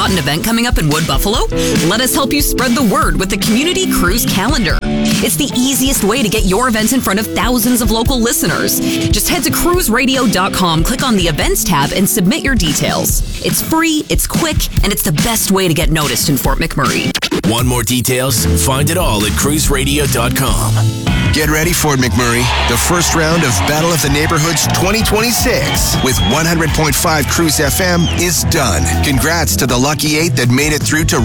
Got an event coming up in Wood Buffalo? Let us help you spread the word with the Community Cruise Calendar. It's the easiest way to get your events in front of thousands of local listeners. Just head to cruiseradio.com, click on the events tab, and submit your details. It's free, it's quick, and it's the best way to get noticed in Fort McMurray. Want more details? Find it all at cruiseradio.com. Get ready, Fort McMurray. The first round of Battle of the Neighborhoods 2026 with 100.5 Cruise FM is done. Congrats to the lucky 8 that made it through to